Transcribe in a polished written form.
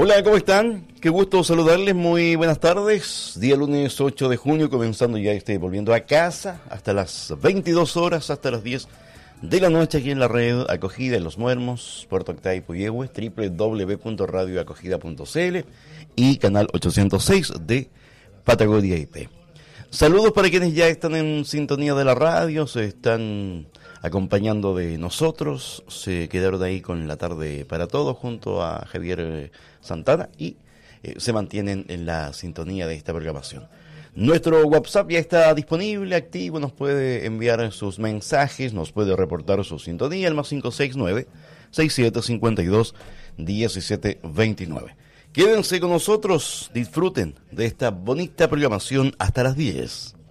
Hola, ¿cómo están? Qué gusto saludarles, muy buenas tardes. Día lunes 8 de junio, comenzando ya volviendo a casa hasta las 22 horas, hasta las 10 de la noche aquí en la red Acogida en Los Muermos, Puerto Octay, Puyehue, www.radioacogida.cl y canal 806 de Patagonia IP. Saludos para quienes ya están en sintonía de la radio, se están acompañando de nosotros, se quedaron ahí con La Tarde para Todos junto a Javier Santana y se mantienen en la sintonía de esta programación. Nuestro WhatsApp ya está disponible, activo, nos puede enviar sus mensajes, nos puede reportar su sintonía, el más 569-6752-1729. Quédense con nosotros, disfruten de esta bonita programación hasta las 10.